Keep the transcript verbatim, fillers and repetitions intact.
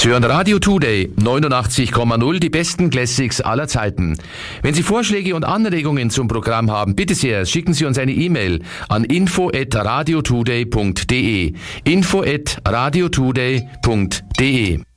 Sie hören Radio Today neunundachtzig Komma null, die besten Classics aller Zeiten. Wenn Sie Vorschläge und Anregungen zum Programm haben, bitte sehr, schicken Sie uns eine E-Mail an info at radiotoday punkt de. info at radiotoday punkt de.